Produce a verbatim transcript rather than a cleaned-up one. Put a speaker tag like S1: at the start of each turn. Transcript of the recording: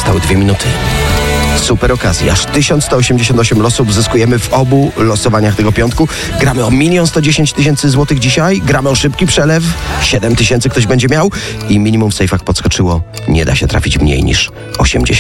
S1: Zostały dwie minuty. Super okazja. Aż tysiąc sto osiemdziesiąt osiem losów zyskujemy w obu losowaniach tego piątku. Gramy o milion sto dziesięć tysięcy złotych dzisiaj. Gramy o szybki przelew. siedem tysięcy ktoś będzie miał. I minimum w sejfach podskoczyło. Nie da się trafić mniej niż osiemdziesiąt.